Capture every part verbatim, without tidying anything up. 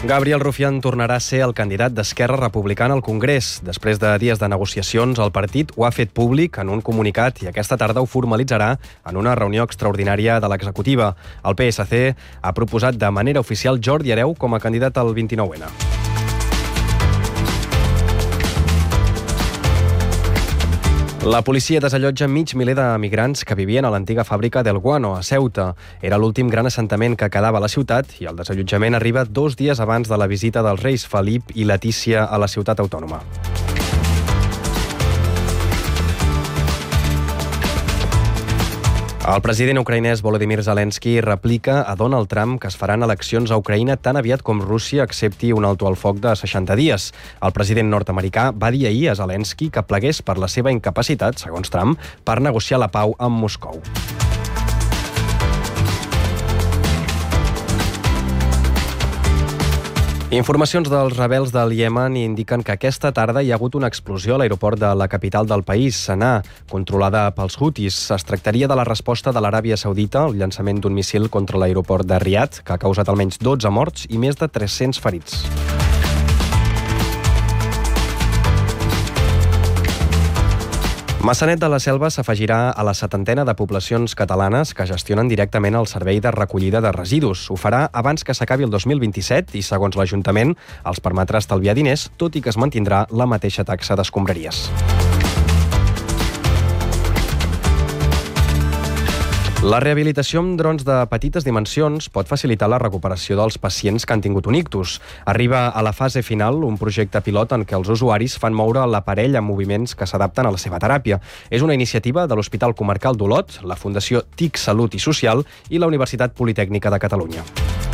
Gabriel Rufián tornarà a ser el candidat d'Esquerra Republicana al Congrés. Després de dies de negociacions, el partit ho ha fet públic en un comunicat i aquesta tarda ho formalitzarà en una reunió extraordinària de l'executiva. El P S C ha proposat de manera oficial Jordi Hereu com a candidat al vint-i-nou ena. La policia desallotja mig miler de migrants que vivien a l'antiga fàbrica del Guano, a Ceuta. Era l'últim gran assentament que quedava a la ciutat i el desallotjament arriba dos dies abans de la visita dels reis Felip i Letícia a la ciutat autònoma. El president ucraïnès Volodymyr Zelensky replica a Donald Trump que es faran eleccions a Ucraïna tan aviat com Rússia accepti un alto al foc de seixanta dies. El president nord-americà va dir ahir a Zelensky que plegués per la seva incapacitat, segons Trump, per negociar la pau amb Moscou. Informacions dels rebels del Iemen indiquen que aquesta tarda hi ha hagut una explosió a l'aeroport de la capital del país, Sanà, controlada pels Houthis. Es tractaria de la resposta de l'Aràbia Saudita al llançament d'un míssil contra l'aeroport de Riad, que ha causat almenys dotze morts i més de tres-cents ferits. Maçanet de la Selva s'afegirà a la setantena de poblacions catalanes que gestionen directament el servei de recollida de residus. Ho farà abans que s'acabi el dos mil vint-i-set i, segons l'Ajuntament, els permetrà estalviar diners, tot i que es mantindrà la mateixa taxa d'escombraries. La rehabilitació amb drons de petites dimensions pot facilitar la recuperació dels pacients que han tingut un ictus. Arriba a la fase final un projecte pilot en què els usuaris fan moure l'aparell amb moviments que s'adapten a la seva teràpia. És una iniciativa de l'Hospital Comarcal d'Olot, la Fundació T I C Salut i Social i la Universitat Politècnica de Catalunya.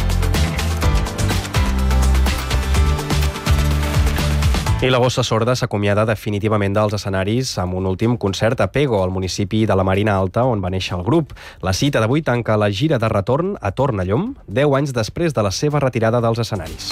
I la Bossa Sorda s'acomiada definitivament dels escenaris amb un últim concert a Pego, al municipi de la Marina Alta, on va néixer el grup. La cita d'avui tanca la gira de retorn a Tornallom, deu anys després de la seva retirada dels escenaris.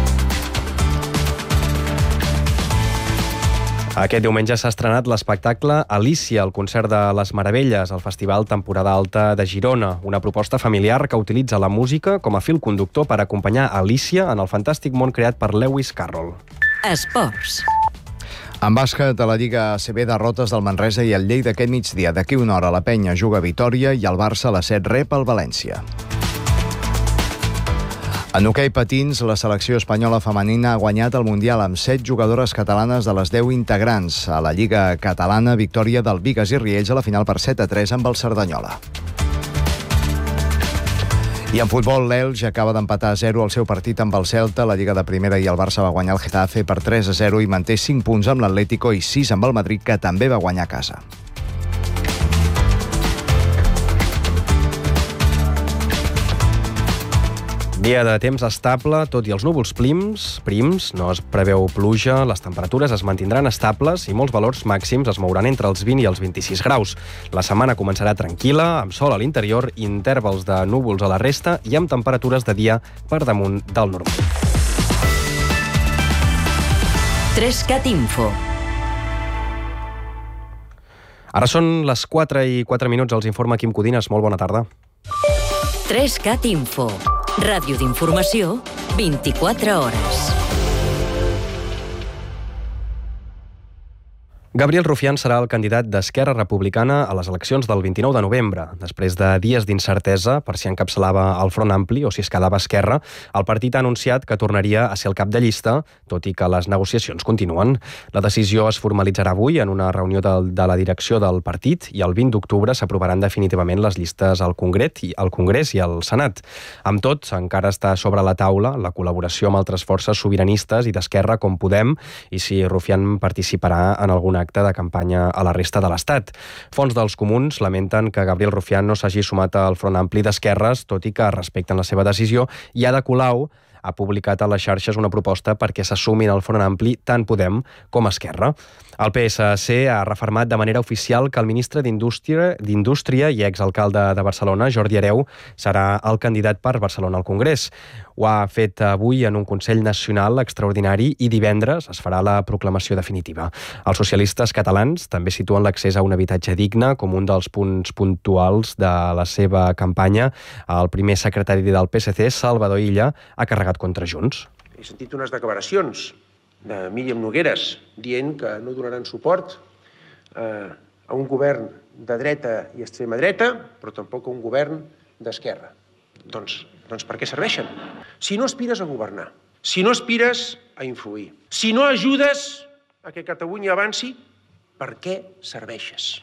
Aquest diumenge s'ha estrenat l'espectacle Alícia, el concert de les Meravelles, al Festival Temporada Alta de Girona, una proposta familiar que utilitza la música com a fil conductor per acompanyar Alícia en el fantàstic món creat per Lewis Carroll. Esports. En bàsquet, a la Lliga A C B, derrotes del Manresa i el Lleida aquest migdia. D'aquí una hora la Penya juga a Vitòria i el Barça a les set rep el València. En hoquei patins, la selecció espanyola femenina ha guanyat el Mundial amb set jugadores catalanes de les deu integrants. A la Lliga catalana, victòria del Bigues i Riells a la final per set a tres amb el Cerdanyola. I en futbol, l'Elx acaba d'empatar a zero el seu partit amb el Celta. La Lliga de Primera i el Barça va guanyar el Getafe per tres a zero i manté cinc punts amb l'Atlético i sis amb el Madrid, que també va guanyar a casa. Dia de temps estable, tot i els núvols prims, prims, no es preveu pluja, les temperatures es mantindran estables i molts valors màxims es mouran entre els vint i els vint-i-sis graus. La setmana començarà tranquil·la, amb sol a l'interior, intervals de núvols a la resta i amb temperatures de dia per damunt del normal. Trescat Info. Ara són les quatre i quatre minuts, els informa Quim Codines. Molt bona tarda. Trescat Info. Ràdio d'informació, vint-i-quatre hores. Gabriel Rufián serà el candidat d'Esquerra Republicana a les eleccions del vint-i-nou de novembre. Després de dies d'incertesa per si encapçalava el Front Ampli o si es quedava a Esquerra, el partit ha anunciat que tornaria a ser el cap de llista, tot i que les negociacions continuen. La decisió es formalitzarà avui en una reunió de, de la direcció del partit i el vint d'octubre s'aprovaran definitivament les llistes al Congrés, i, al Congrés i al Senat. Amb tot, encara està sobre la taula la col·laboració amb altres forces sobiranistes i d'Esquerra com Podem i si Rufián participarà en alguna acte de campanya a la resta de l'Estat. Fons dels Comuns lamenten que Gabriel Rufián no s'hagi sumat al Front Ampli d'Esquerres, tot i que respecten la seva decisió, i Ada Colau ha publicat a les xarxes una proposta perquè s'assumin al Front Ampli tant Podem com Esquerra. El P S C ha refermat de manera oficial que el ministre d'Indústria, d'Indústria i exalcalde de Barcelona, Jordi Hereu, serà el candidat per Barcelona al Congrés. Ho ha fet avui en un Consell Nacional extraordinari i divendres es farà la proclamació definitiva. Els socialistes catalans també situen l'accés a un habitatge digne com un dels punts puntuals de la seva campanya. El primer secretari del P S C, Salvador Illa, ha carregat contra Junts. he sentit unes declaracions de Míriam Nogueres dient que no donaran suport eh, a un govern de dreta i extrema dreta, però tampoc a un govern d'esquerra. Doncs, doncs per què serveixen? Si no aspires a governar, si no aspires a influir, si no ajudes a que Catalunya avanci, per què serveixes?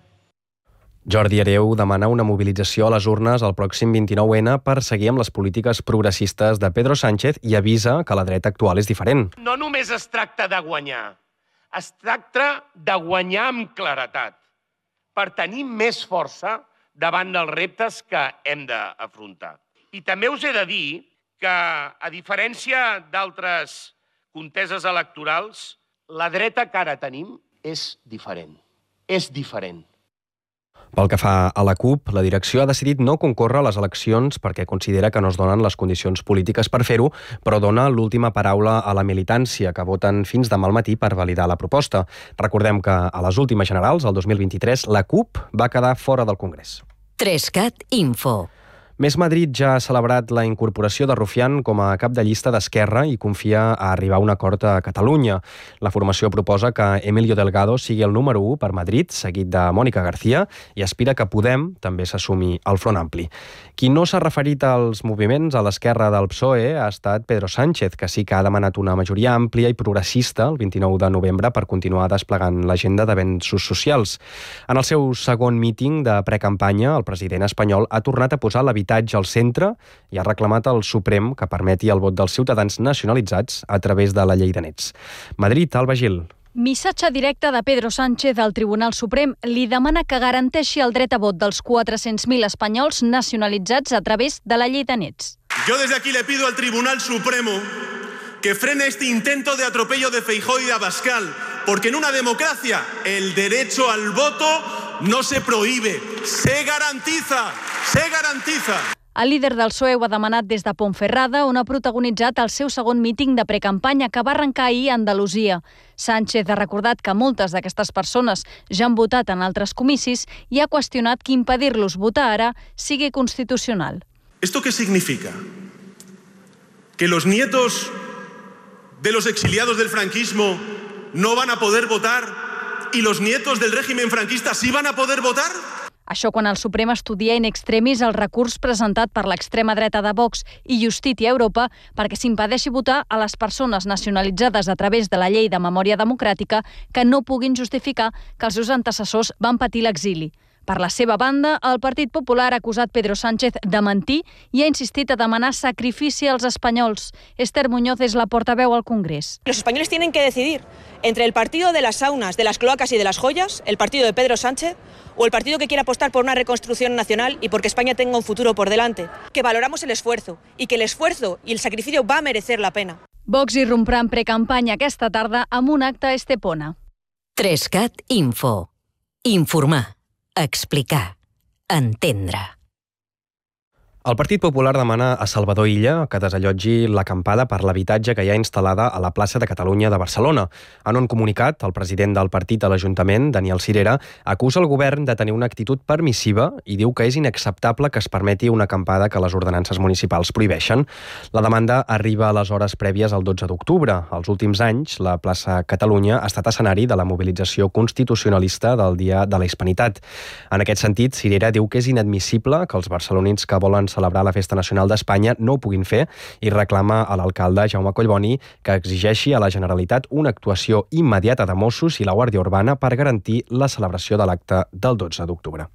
Jordi Hereu demana una mobilització a les urnes el pròxim vint-i-nou ene per seguir amb les polítiques progressistes de Pedro Sánchez i avisa que la dreta actual és diferent. No només es tracta de guanyar, es tracta de guanyar amb claretat, per tenir més força davant dels reptes que hem d'afrontar. I també us he de dir que, a diferència d'altres conteses electorals, la dreta que ara tenim és diferent. És diferent. Pel que fa a la CUP, la direcció ha decidit no concórrer a les eleccions perquè considera que no es donen les condicions polítiques per fer-ho, però dona l'última paraula a la militància, que voten fins demà al matí per validar la proposta. Recordem que a les últimes generals, el dos mil vint-i-tres, la CUP va quedar fora del Congrés. Trescat Info. Més Madrid ja ha celebrat la incorporació de Rufián com a cap de llista d'Esquerra i confia a arribar a un acord a Catalunya. La formació proposa que Emilio Delgado sigui el número u per Madrid, seguit de Mònica García, i aspira que Podem també s'assumi al Front Ampli. Qui no s'ha referit als moviments a l'esquerra del P S O E ha estat Pedro Sánchez, que sí que ha demanat una majoria àmplia i progressista el vint-i-nou de novembre per continuar desplegant l'agenda d'avenços socials. En el seu segon míting de precampanya, el president espanyol ha tornat a posar l'habitatge al centre i ha reclamat al Suprem que permeti el vot dels ciutadans nacionalitzats a través de la llei de nets. Madrid, Alba Gil. Missatge directe de Pedro Sánchez al Tribunal Suprem li demana que garanteixi el dret a vot dels quatre-cents mil espanyols nacionalitzats a través de la llei de nets. Yo desde aquí le pido al Tribunal Supremo que frene este intento de atropello de Feijóo y de Abascal, porque en una democracia el derecho al voto no se prohíbe, se garantiza, se garantiza. El líder del P S O E ho ha demanat des de Ponferrada, on ha protagonitzat el seu segon míting de precampanya que va arrencar ahir a Andalusia. Sánchez ha recordat que moltes d'aquestes persones ja han votat en altres comicis i ha qüestionat que impedir-los votar ara sigui constitucional. ¿Esto qué significa? ¿Que los nietos de los exiliados del franquismo no van a poder votar y los nietos del régimen franquista sí van a poder votar? Això quan el Suprem estudia in extremis el recurs presentat per l'extrema dreta de Vox i Justícia Europa perquè s'impedeixi votar a les persones nacionalitzades a través de la llei de memòria democràtica que no puguin justificar que els seus antecessors van patir l'exili. Per la seva banda, el Partit Popular ha acusat Pedro Sánchez de mentir i ha insistit a demanar sacrifici als espanyols. Esther Muñoz és la portaveu al Congrés. Los españoles tienen que decidir entre el partido de las saunas, de las cloacas y de las joyas, el partido de Pedro Sánchez, o el partido que quiere apostar por una reconstrucción nacional y porque España tenga un futuro por delante. Que valoramos el esfuerzo y que el esfuerzo y el sacrificio va a merecer la pena. Vox irromprà en precampanya aquesta tarda amb un acte a Estepona. Trescat Info. Informar. Explicar. Entendre. El Partit Popular demana a Salvador Illa que desallotgi l'acampada per l'habitatge que hi ha instal·lada a la plaça de Catalunya de Barcelona. En un comunicat, el president del partit a l'Ajuntament, Daniel Sirera, acusa el govern de tenir una actitud permissiva i diu que és inacceptable que es permeti una acampada que les ordenances municipals prohibeixen. La demanda arriba a les hores prèvies al dotze d'octubre. Els últims anys, la plaça Catalunya ha estat escenari de la mobilització constitucionalista del Dia de la Hispanitat. En aquest sentit, Sirera diu que és inadmissible que els barcelonins que volen celebrar la Festa Nacional d'Espanya no ho puguin fer i reclama a l'alcalde Jaume Collboni que exigeixi a la Generalitat una actuació immediata de Mossos i la Guàrdia Urbana per garantir la celebració de l'acte del dotze d'octubre.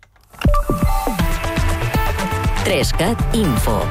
Trescat Info.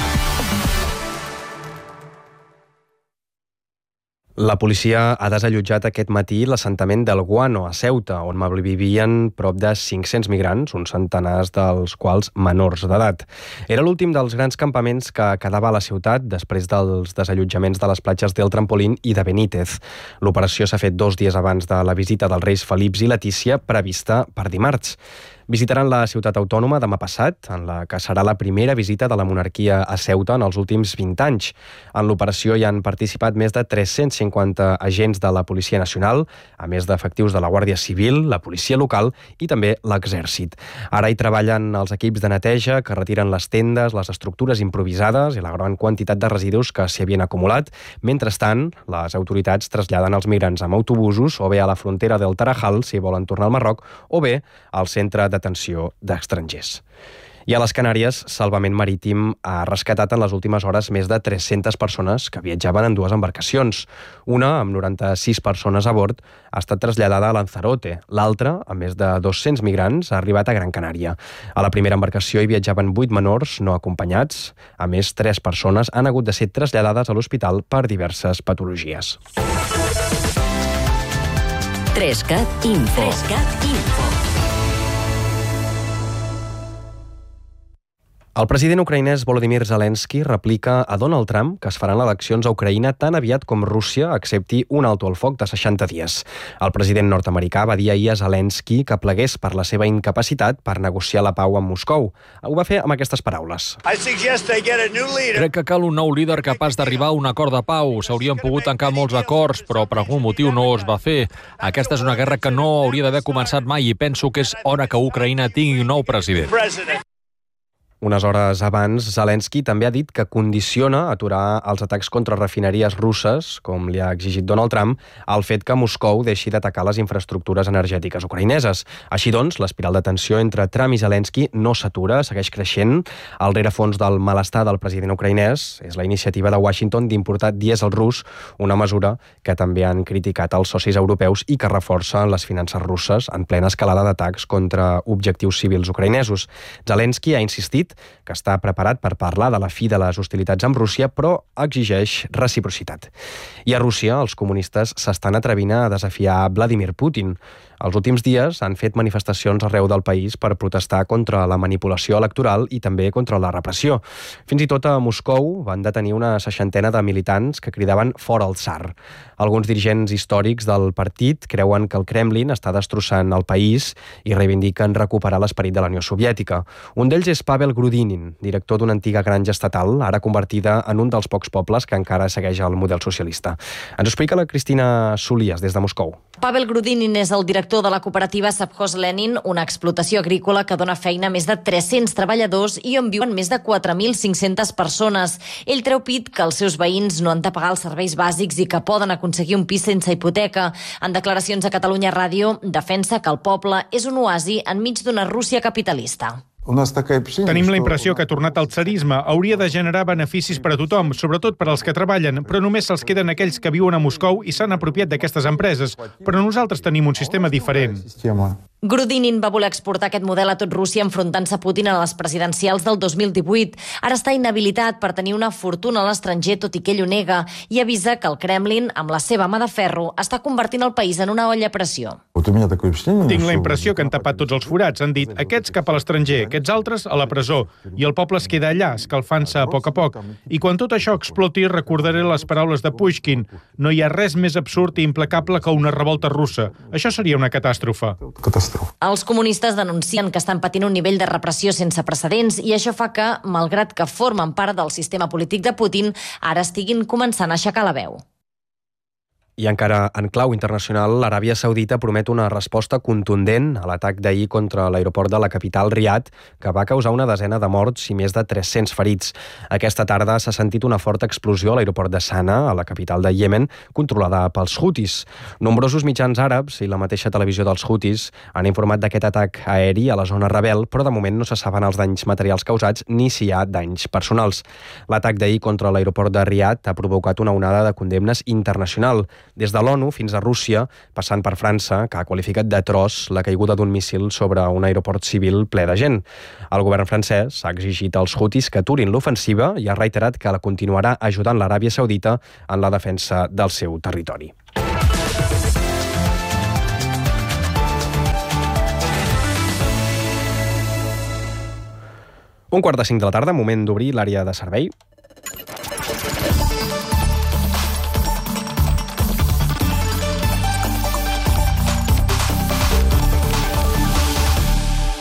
La policia ha desallotjat aquest matí l'assentament del Guano, a Ceuta, on malvivien prop de cinc-cents migrants, uns centenars dels quals menors d'edat. Era l'últim dels grans campaments que quedava a la ciutat després dels desallotjaments de les platges del Trampolín i de Benítez. L'operació s'ha fet dos dies abans de la visita dels reis Felips i Letícia, prevista per dimarts. Visitaran la ciutat autònoma demà passat, en la que serà la primera visita de la monarquia a Ceuta en els últims vint anys. En l'operació hi han participat més de tres-cents cinquanta agents de la Policia Nacional, a més d'efectius de la Guàrdia Civil, la policia local i també l'Exèrcit. Ara hi treballen els equips de neteja que retiren les tendes, les estructures improvisades i la gran quantitat de residus que s'hi havien acumulat. Mentrestant, les autoritats traslladen els migrants amb autobusos o bé a la frontera del Tarajal, si volen tornar al Marroc, o bé al centre d'atenció d'estrangers. I a les Canàries, Salvament Marítim ha rescatat en les últimes hores més de tres-centes persones que viatjaven en dues embarcacions. Una, amb noranta-sis persones a bord, ha estat traslladada a Lanzarote. L'altra, amb més de dos-cents migrants, ha arribat a Gran Canària. A la primera embarcació hi viatjaven vuit menors no acompanyats. A més, tres persones han hagut de ser traslladades a l'hospital per diverses patologies. Trescat Info. Trescat Info. El president ucraïnès Volodymyr Zelensky replica a Donald Trump que es faran eleccions a Ucraïna tan aviat com Rússia accepti un alto al foc de seixanta dies. El president nord-americà va dir ahir a Zelensky que plegués per la seva incapacitat per negociar la pau amb Moscou. Ho va fer amb aquestes paraules. Crec que cal un nou líder capaç d'arribar a un acord de pau. S'haurien pogut tancar molts acords, però per algun motiu no es va fer. Aquesta és una guerra que no hauria d'haver començat mai i penso que és hora que Ucraïna tingui un nou president. Unes hores abans, Zelensky també ha dit que condiciona aturar els atacs contra refineries russes, com li ha exigit Donald Trump, al fet que Moscou deixi d'atacar les infraestructures energètiques ucraïneses. Així doncs, l'espiral de tensió entre Trump i Zelensky no s'atura, segueix creixent. El rerefons del malestar del president ucraïnès és la iniciativa de Washington d'importar dièsel rus, una mesura que també han criticat els socis europeus i que reforça les finances russes en plena escalada d'atacs contra objectius civils ucraïnesos. Zelensky ha insistit que està preparat per parlar de la fi de les hostilitats amb Rússia, però exigeix reciprocitat. I a Rússia, els comunistes s'estan atrevint a desafiar Vladimir Putin. Els últims dies han fet manifestacions arreu del país per protestar contra la manipulació electoral i també contra la repressió. Fins i tot a Moscou van detenir una seixantena de militants que cridaven fora el tsar. Alguns dirigents històrics del partit creuen que el Kremlin està destrossant el país i reivindiquen recuperar l'esperit de la Unió Soviètica. Un d'ells és Pavel Grudinin, director d'una antiga granja estatal, ara convertida en un dels pocs pobles que encara segueix el model socialista. Ens ho explica la Cristina Solies, des de Moscou. Pavel Grudinin és el director de la cooperativa Savkhoz Lenin, una explotació agrícola que dona feina a més de tres-cents treballadors i on viuen més de quatre mil cinc-centes persones. Ell treu pit que els seus veïns no han de pagar els serveis bàsics i que poden aconseguir un pis sense hipoteca. En declaracions a Catalunya Ràdio, defensa que el poble és un oasi enmig d'una Rússia capitalista. Tenim la impressió que, tornat al tsarisme, hauria de generar beneficis per a tothom, sobretot per als que treballen, però només se'ls queden aquells que viuen a Moscou i s'han apropiat d'aquestes empreses. Però nosaltres tenim un sistema diferent. Grudinin va voler exportar aquest model a tot Rússia enfrontant-se a Putin a les presidencials del dos mil divuit. Ara està inhabilitat per tenir una fortuna a l'estranger, tot i que ell ho nega, i avisa que el Kremlin, amb la seva mà de ferro, està convertint el país en una olla a pressió. Tinc la impressió que han tapat tots els forats. Han dit, aquests cap a l'estranger, aquests altres a la presó. I el poble es queda allà, escalfant-se a poc a poc. I quan tot això exploti, recordaré les paraules de Pushkin. No hi ha res més absurd i implacable que una revolta russa. Això seria una catàstrofe. Els comunistes denuncien que estan patint un nivell de repressió sense precedents i això fa que, malgrat que formen part del sistema polític de Putin, ara estiguin començant a aixecar la veu. I encara en clau internacional, l'Aràbia Saudita promet una resposta contundent a l'atac d'ahir contra l'aeroport de la capital, Riad, que va causar una desena de morts i més de tres-cents ferits. Aquesta tarda s'ha sentit una forta explosió a l'aeroport de Sana, a la capital de Iemen, controlada pels Houthis. Nombrosos mitjans àrabs i la mateixa televisió dels Houthis han informat d'aquest atac aeri a la zona rebel, però de moment no se saben els danys materials causats ni si hi ha danys personals. L'atac d'ahir contra l'aeroport de Riad ha provocat una onada de condemnes internacional, des de l'ONU fins a Rússia, passant per França, que ha qualificat d'atroç la caiguda d'un míssil sobre un aeroport civil ple de gent. El govern francès ha exigit als Houthis que aturin l'ofensiva i ha reiterat que la continuarà ajudant l'Aràbia Saudita en la defensa del seu territori. Un quart de cinc de la tarda, moment d'obrir l'àrea de servei.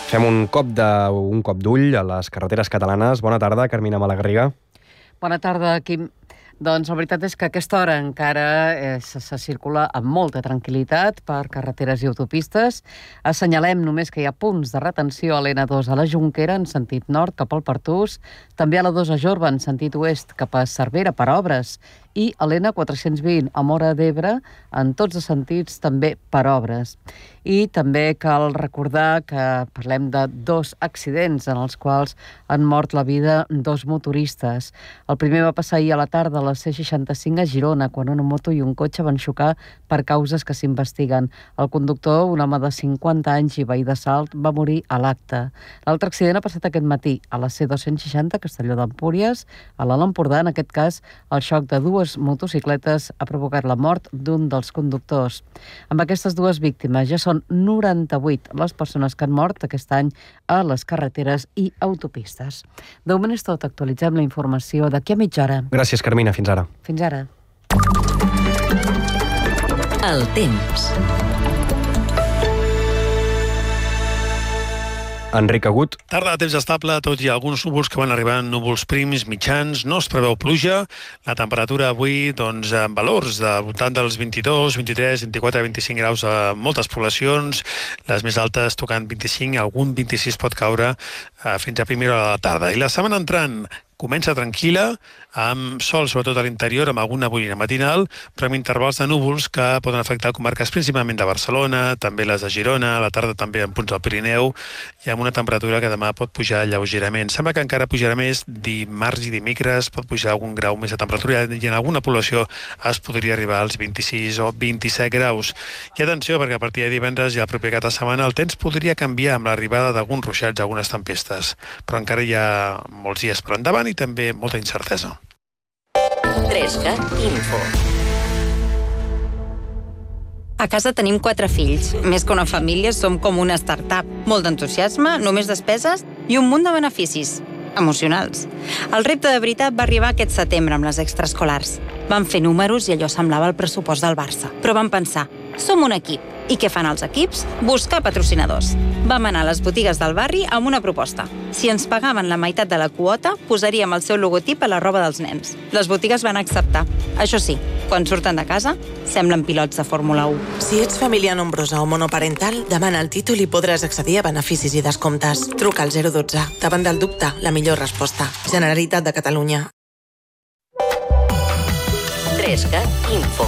Fem un cop de, un cop d'ull a les carreteres catalanes. Bona tarda, Carmina Malagarriga. Bona tarda, Quim. Doncs la veritat és que a aquesta hora encara eh, se, se circula amb molta tranquil·litat per carreteres i autopistes. Assenyalem només que hi ha punts de retenció a l'N dos a la Jonquera en sentit nord cap al Pertús, també a la dos a Jorba en sentit oest cap a Cervera per obres i a l'N quatre-cents vint a Móra d'Ebre en tots els sentits també per obres. I també cal recordar que parlem de dos accidents en els quals han mort la vida dos motoristes. El primer va passar ahir a la tarda a la C seixanta-cinc a Girona, quan una moto i un cotxe van xocar per causes que s'investiguen. El conductor, un home de cinquanta anys i veí de Salt, va morir a l'acte. L'altre accident ha passat aquest matí a la C dos-cents seixanta, Castelló d'Empúries, a l'Alt Empordà. En aquest cas, el xoc de dues motocicletes ha provocat la mort d'un dels conductors. Amb aquestes dues víctimes ja són noranta-vuit les persones que han mort aquest any a les carreteres i autopistes. De moment és tot. Actualitzem la informació d'aquí a mitja hora. Gràcies, Carmina. Fins ara. Fins ara. El temps. Enric Agut. Tarda de temps estable, tot i alguns núvols que van arribant, núvols prims, mitjans, no es preveu pluja. La temperatura avui, doncs, en valors de voltant dels vint-i-dos, vint-i-tres, vint-i-quatre, vint-i-cinc graus a moltes poblacions, les més altes tocant vint-i-cinc, algun vint-i-sis pot caure eh, fins a primera hora de la tarda. I la setmana entrant comença tranquil·la, amb sol sobretot a l'interior, amb alguna boirina matinal, però amb intervals de núvols que poden afectar comarques principalment de Barcelona, també les de Girona, a la tarda també en punts del Pirineu, i amb una temperatura que demà pot pujar lleugerament. Sembla que encara pujarà més dimarts i dimecres, pot pujar algun grau més de temperatura, i en alguna població es podria arribar als vint-i-sis o vint-i-set graus. I atenció, perquè a partir de divendres i el proper cap de setmana el temps podria canviar amb l'arribada d'alguns ruixats, algunes tempestes, però encara hi ha molts dies per endavant i també molta incertesa. trescat Info. A casa tenim quatre fills. Més que una família, som com una startup. Molt d'entusiasme, només despeses i un munt de beneficis emocionals. El repte de veritat va arribar aquest setembre amb les extraescolars. Vam fer números i allò semblava el pressupost del Barça. Però vam pensar, som un equip. I què fan els equips? Buscar patrocinadors. Vam anar a les botigues del barri amb una proposta. Si ens pagaven la meitat de la quota, posaríem el seu logotip a la roba dels nens. Les botigues van acceptar. Això sí, quan surten de casa, semblen pilots de Fórmula u. Si ets família nombrosa o monoparental, demana el títol i podràs accedir a beneficis i descomptes. Truca al zero dotze. Davant del dubte, la millor resposta. Generalitat de Catalunya. trescat Info.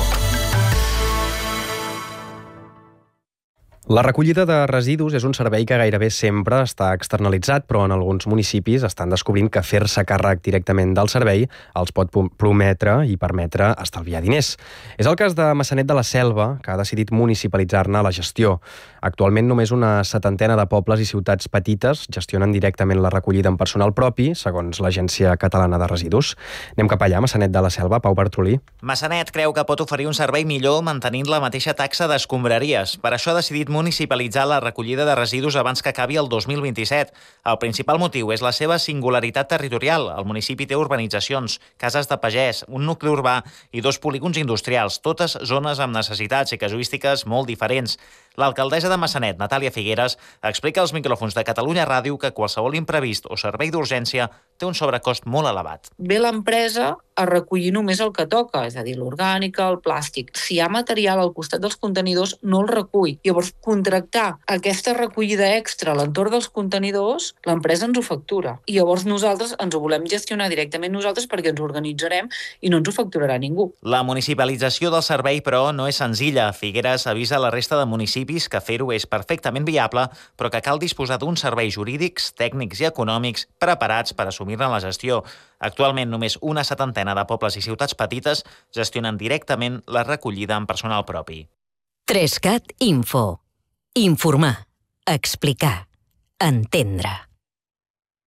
La recollida de residus és un servei que gairebé sempre està externalitzat, però en alguns municipis estan descobrint que fer-se càrrec directament del servei els pot prometre i permetre estalviar diners. És el cas de Maçanet de la Selva, que ha decidit municipalitzar-ne la gestió. Actualment només una setantena de pobles i ciutats petites gestionen directament la recollida amb personal propi, segons l'Agència Catalana de Residus. Anem cap allà, Maçanet de la Selva, Pau Bartolí. Maçanet creu que pot oferir un servei millor mantenint la mateixa taxa d'escombraries. Per això ha decidit municipalitzar la recollida de residus abans que acabi el dos mil vint-i-set. El principal motiu és la seva singularitat territorial. El municipi té urbanitzacions, cases de pagès, un nucli urbà i dos polígons industrials, totes zones amb necessitats i casuístiques molt diferents. L'alcaldessa de Maçanet, Natàlia Figueres, explica als micròfons de Catalunya Ràdio que qualsevol imprevist o servei d'urgència té un sobrecost molt elevat. Ve l'empresa a recollir només el que toca, és a dir, l'orgànica, el plàstic. Si hi ha material al costat dels contenidors, no el recull. Llavors, contractar aquesta recollida extra a l'entorn dels contenidors, l'empresa ens ho factura. I llavors nosaltres ens ho volem gestionar directament nosaltres perquè ens organitzarem i no ens ho facturarà ningú. La municipalització del servei, però, no és senzilla. Figueres avisa la resta de municipis que fer-ho és perfectament viable, però que cal disposar d'uns serveis jurídics, tècnics i econòmics preparats per assumir-ne la gestió. Actualment, només una setantena de pobles i ciutats petites gestionen directament la recollida amb personal propi. trescat Info. Informar, explicar, entendre.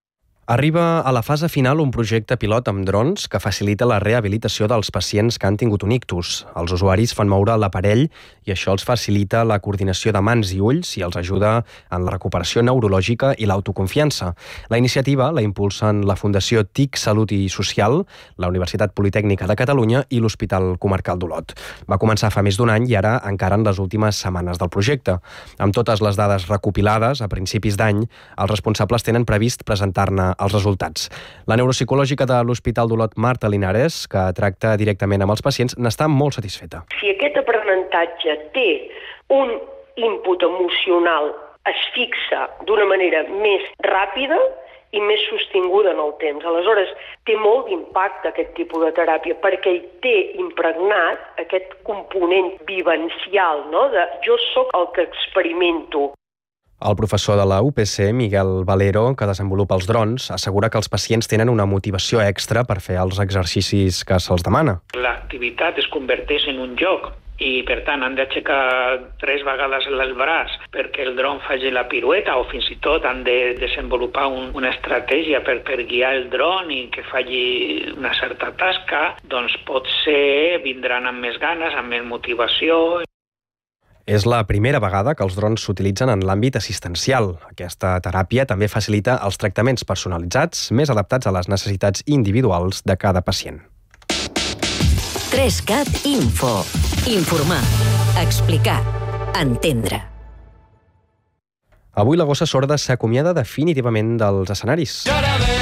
Arriba a la fase final un projecte pilot amb drons que facilita la rehabilitació dels pacients que han tingut un ictus. Els usuaris fan moure l'aparell i això els facilita la coordinació de mans i ulls i els ajuda en la recuperació neurològica i l'autoconfiança. La iniciativa la impulsen la Fundació T I C Salut i Social, la Universitat Politècnica de Catalunya i l'Hospital Comarcal d'Olot. Va començar fa més d'un any i ara encara en les últimes setmanes del projecte. Amb totes les dades recopilades a principis d'any, els responsables tenen previst presentar-ne els resultats. La neuropsicològica de l'Hospital d'Olot, Marta Linares, que tracta directament amb els pacients, n'està molt satisfeta. Si aquest aprenentatge té un input emocional, es fixa d'una manera més ràpida i més sostinguda en el temps. Aleshores, té molt d'impacte aquest tipus de teràpia perquè hi té impregnat aquest component vivencial, no? De jo sóc el que experimento. El professor de la U P C, Miguel Valero, que desenvolupa els drons, assegura que els pacients tenen una motivació extra per fer els exercicis que se'ls demana. L'activitat es converteix en un joc i, per tant, han d'aixecar tres vegades el braç perquè el dron faci la pirueta o fins i tot han de desenvolupar un, una estratègia per, per guiar el dron i que faci una certa tasca, doncs potser vindran amb més ganes, amb més motivació. És la primera vegada que els drons s'utilitzen en l'àmbit assistencial. Aquesta teràpia també facilita els tractaments personalitzats més adaptats a les necessitats individuals de cada pacient. tres cat Info. Informar, explicar, entendre. Avui la Gossa Sorda s'acomiada definitivament dels escenaris.